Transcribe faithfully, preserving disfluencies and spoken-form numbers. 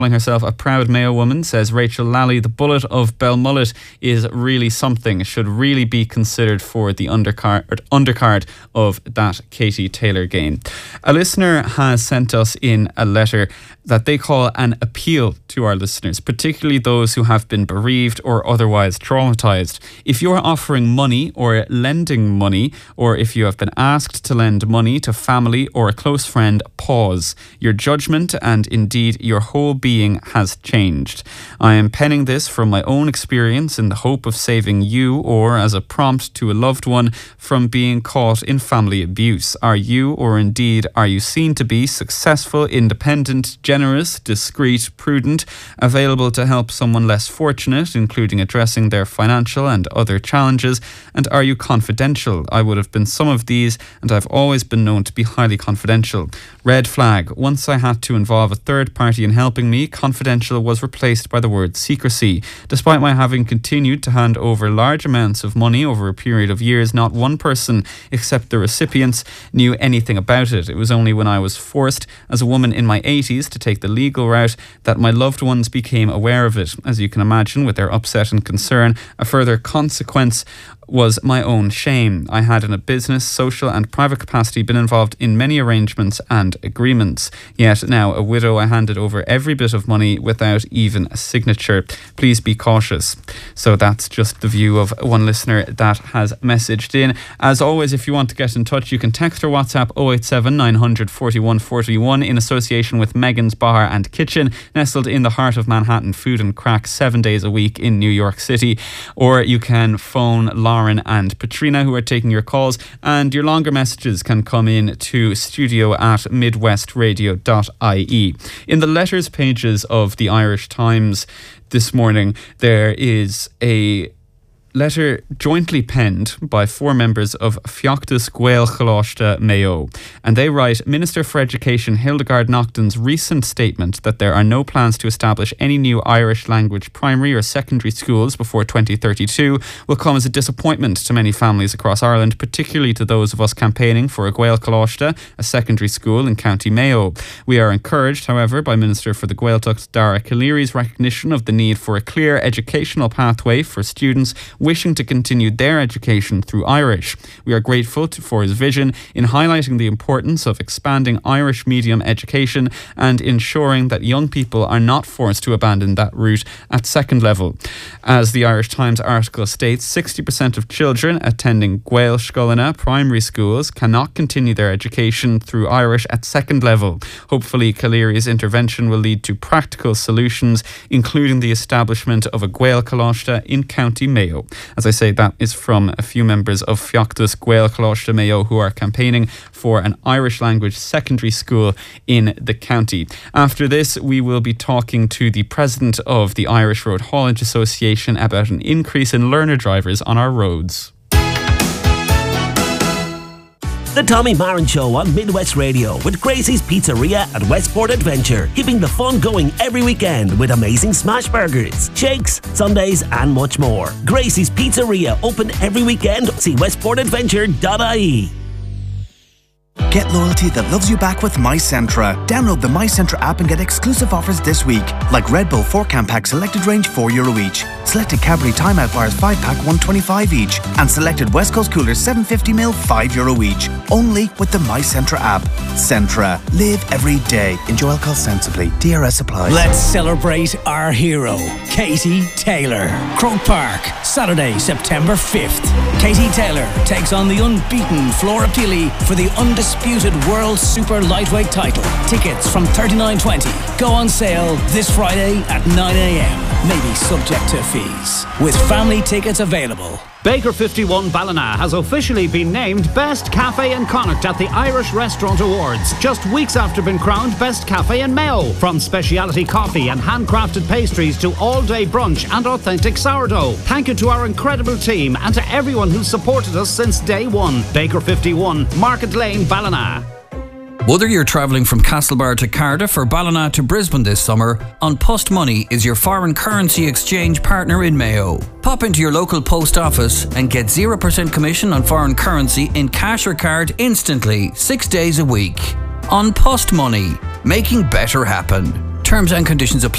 herself a proud Mayo woman, says Rachel Lally. The bullet of Belmullet is really something. It should really be considered for the undercard, undercard of that Katie Taylor game. A listener has sent us in a letter that they call an appeal to our listeners, particularly those who have been bereaved or otherwise traumatised. If you're offering money or lending money, or if you have been asked to lend money to family or a close friend, pause. Your judgment and indeed your whole being has changed. I am penning this from my own experience in the hope of saving you, or as a prompt to a loved one, from being caught in family abuse. Are you, or indeed are you seen to be, successful, independent, generous, discreet, prudent, available to help someone less fortunate, including addressing their financial and other challenges? And are you confidential? I would have been some of these, and I've always been known to be highly confidential. Red flag. Once I had to involve a third party in helping me, confidential was replaced by the word secrecy. Despite my having continued to hand over large amounts of money over a period of years, not one person, except the recipients, knew anything about it. It was only when I was forced, as a woman in my eighties, to take the legal route that my loved ones became aware of it. As you can imagine, with their upset and concern, a further consequence was my own shame. I had in a business, social and private capacity been involved in many arrangements and agreements. Yet now, a widow, I handed over every bit of money without even a signature. Please be cautious. So that's just the view of one listener that has messaged in. As always, if you want to get in touch, you can text or WhatsApp oh eight seven, nine hundred, forty-one, forty-one in association with Megan's Bar and Kitchen, nestled in the heart of Manhattan. Food and crack seven days a week in New York City. Or you can phone Lauren and Patrina, who are taking your calls, and your longer messages can come in to studio at midwest radio dot I E. In the letters pages of the Irish Times this morning, there is a letter jointly penned by four members of Feachtas Gael Choláiste Mayo. And they write, Minister for Education Hildegard Naughton's recent statement that there are no plans to establish any new Irish language primary or secondary schools before twenty thirty-two will come as a disappointment to many families across Ireland, particularly to those of us campaigning for a Gael Choláiste, a secondary school in County Mayo. We are encouraged, however, by Minister for the Gaeltacht Dara Calleary's recognition of the need for a clear educational pathway for students wishing to continue their education through Irish. We are grateful to, for his vision in highlighting the importance of expanding Irish medium education and ensuring that young people are not forced to abandon that route at second level. As the Irish Times article states, sixty percent of children attending Gael Scoilna primary schools cannot continue their education through Irish at second level. Hopefully, Calleary's intervention will lead to practical solutions, including the establishment of a Gael Choláiste in County Mayo. As I say, that is from a few members of Feachtas Gael Choláiste Mayo who are campaigning for an Irish language secondary school in the county. After this, we will be talking to the president of the Irish Road Haulage Association about an increase in learner drivers on our roads. The Tommy Marin Show on Midwest Radio with Gracie's Pizzeria at Westport Adventure, keeping the fun going every weekend with amazing smash burgers, shakes, sundaes and much more. Gracie's Pizzeria, open every weekend. See westport adventure dot I E. Get loyalty that loves you back with MyCentra. Download the MyCentra app and get exclusive offers this week, like Red Bull four can pack selected range four euro each, selected Cadbury Timeout bars five pack one twenty-five each, and selected West Coast coolers seven fifty milliliters five euro each. Only with the MyCentra app. Centra. Live every day. Enjoy alcohol sensibly. D R S applies. Let's celebrate our hero, Katie Taylor. Croke Park, Saturday, September fifth. Katie Taylor takes on the unbeaten Flora Pili for the undisputed World Super Lightweight title. Tickets from thirty-nine twenty go on sale this Friday at nine a.m. Maybe subject to fees. With family tickets available. Baker fifty-one Ballina has officially been named Best Cafe in Connacht at the Irish Restaurant Awards, just weeks after being crowned Best Cafe in Mayo. From speciality coffee and handcrafted pastries to all-day brunch and authentic sourdough. Thank you to our incredible team and to everyone who's supported us since day one. Baker fifty-one, Market Lane, Ballina. Whether you're travelling from Castlebar to Cardiff or Ballina to Brisbane this summer, An Post Money is your foreign currency exchange partner in Mayo. Pop into your local post office and get zero percent commission on foreign currency in cash or card instantly, six days a week. An Post Money, making better happen. Terms and conditions apply.